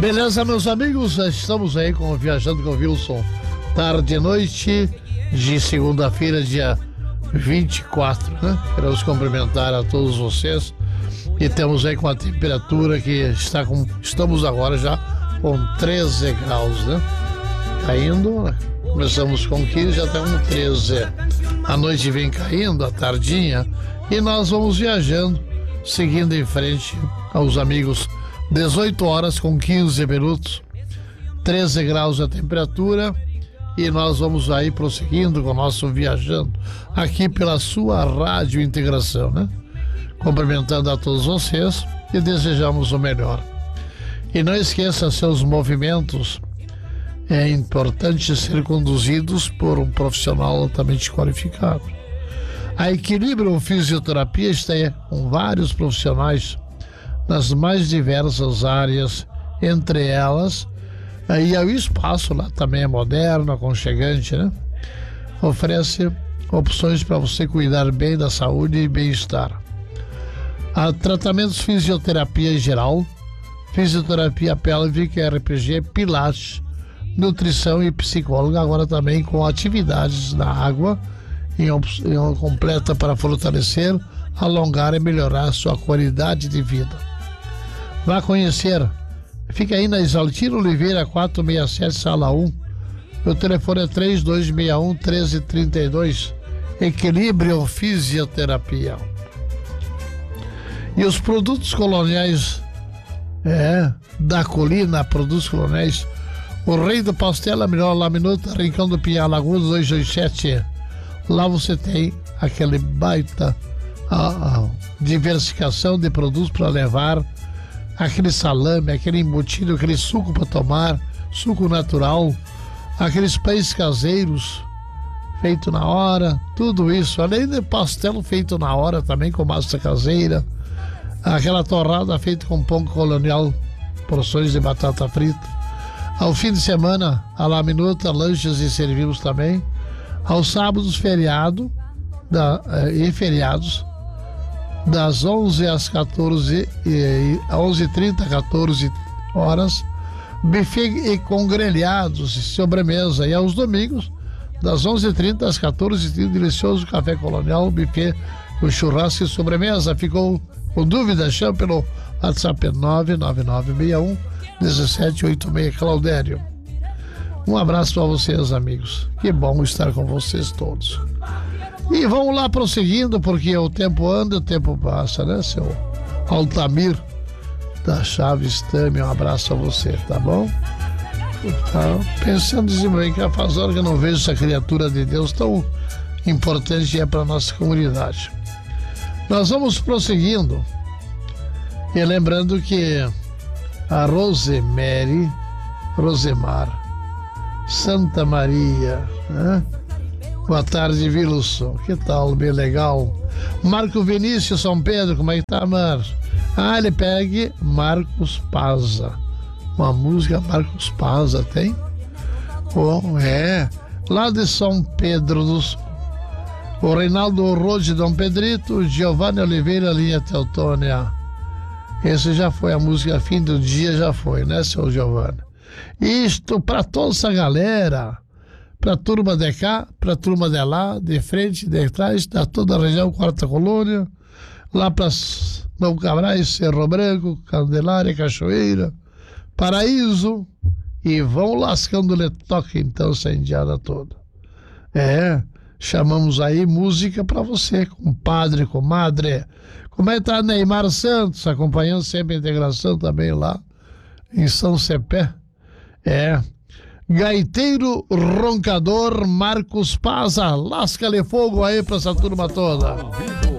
Beleza, meus amigos? Estamos aí com Viajando com o Wilson. Tarde e noite de segunda-feira, dia 24, né? Queremos cumprimentar a todos vocês. E temos aí com a temperatura que estamos agora já com 13 graus, né? Caindo, né? Começamos com 15, já estamos com 13. A noite vem caindo, a tardinha, e nós vamos viajando, seguindo em frente aos amigos. 18 horas com 15 minutos, 13 graus a temperatura, e nós vamos aí prosseguindo com o nosso Viajando, aqui pela sua Rádio Integração, né? Cumprimentando a todos vocês e desejamos o melhor. E não esqueça, seus movimentos é importante ser conduzidos por um profissional altamente qualificado. A Equilíbrio Fisioterapia está aí com vários profissionais nas mais diversas áreas, entre elas, aí o espaço lá também é moderno, aconchegante, né? Oferece opções para você cuidar bem da saúde e bem-estar. Há tratamentos fisioterapia em geral, fisioterapia pélvica, RPG, pilates, nutrição e psicóloga, agora também com atividades na água, em uma completa para fortalecer, alongar e melhorar sua qualidade de vida. Vá conhecer. Fica aí na Exaltino Oliveira 467, sala 1. O telefone é 3261-1332. Equilíbrio Fisioterapia. E os produtos coloniais da Colina, produtos coloniais. O Rei do Pastel, a melhor laminuta, Rincão do Pinhal, Lagoa 227. Lá você tem aquele baita diversificação de produtos para levar. Aquele salame, aquele embutido, aquele suco para tomar, suco natural, aqueles pães caseiros feito na hora, tudo isso, além de pastel feito na hora também com massa caseira, aquela torrada feita com pão colonial, porções de batata frita. Ao fim de semana, a laminuta, lanches e servimos também. Aos sábados, feriado e feriados, das 11 às 14 11h30, 14 horas, buffet com grelhados e sobremesa. E aos domingos, das 11h30 às 14h30, delicioso café colonial, buffet com churrasco e sobremesa. Ficou com dúvida? Chama pelo WhatsApp 99961-1786, Claudério. Um abraço para vocês, amigos. Que bom estar com vocês todos. E vamos lá prosseguindo, porque o tempo anda, o tempo passa, né, seu Altamir da Chaves Tami? Um abraço a você, tá bom? Tá pensando em bem que faz hora que eu não vejo essa criatura de Deus tão importante que é para nossa comunidade. Nós vamos prosseguindo, e lembrando que a Rosemar Santa Maria, né? Boa tarde, Wilson. Que tal? Bem legal. Marco Vinícius, São Pedro, como é que tá, Mar? Ele pegue Marcos Paza. Uma música Marcos Paza, tem? Lá de São Pedro do Sul. O Reinaldo Rode, Dom Pedrito, Giovanni Oliveira, Linha Teutônia. Esse já foi a música Fim do Dia, já foi, né, seu Giovanni? Isto para toda essa galera, para a turma de cá, para a turma de lá, de frente, de trás, da toda a região, Quarta Colônia, lá para Novo Cabrais, Cerro Branco, Candelária, Cachoeira, Paraíso, e vão lascando-lhe toque, então, essa indiada toda. Chamamos aí música para você, compadre, comadre. Como é que tá Neymar Santos, acompanhando sempre a integração também lá em São Cepé? Gaiteiro roncador Marcos Paza, lasca-lhe fogo aí pra essa turma toda.